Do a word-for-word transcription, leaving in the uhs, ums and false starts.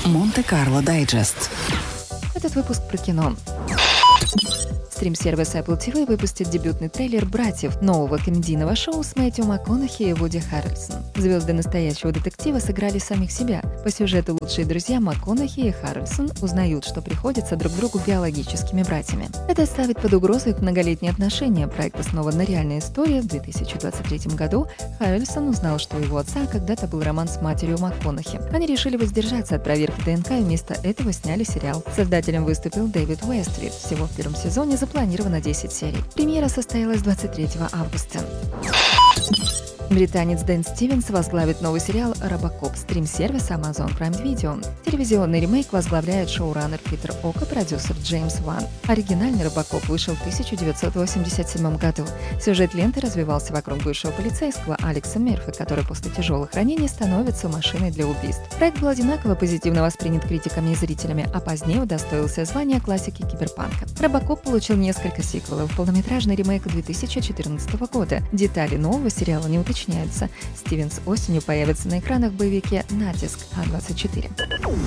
Монте-Карло Дайджест. Этот выпуск про кино. Стрим-сервис Apple ти ви выпустит дебютный трейлер «Братьев» — нового комедийного шоу с Мэттью МакКонахи и Вуди Харрельсон. Звезды настоящего детектива сыграли самих себя. По сюжету лучшие друзья МакКонахи и Харрельсон узнают, что приходятся друг другу биологическими братьями. Это ставит под угрозу их многолетние отношения. Проект основан на реальной истории. В две тысячи двадцать третьем году Харрельсон узнал, что у его отца когда-то был роман с матерью МакКонахи. Они решили воздержаться от проверки ДНК и вместо этого сняли сериал. Создателем выступил Дэвид Уэствит. Всего в первом сезоне запланировано десять серий. Премьера состоялась двадцать третьего августа. Британец Дэн Стивенс возглавит новый сериал «Робокоп» стрим-сервиса Amazon Prime Video. Телевизионный ремейк возглавляет шоураннер Питер Ока, продюсер Джеймс Ван. Оригинальный «Робокоп» вышел в тысяча девятьсот восемьдесят седьмом году. Сюжет ленты развивался вокруг бывшего полицейского Алекса Мерфи, который после тяжелых ранений становится машиной для убийств. Проект был одинаково позитивно воспринят критиками и зрителями, а позднее удостоился звания классики киберпанка. «Робокоп» получил несколько сиквелов, полнометражный ремейк две тысячи четырнадцатого года. Детали нового сериала не уточняются. Стивенс осенью появится на экранах в боевике «Натиск» А двадцать четыре.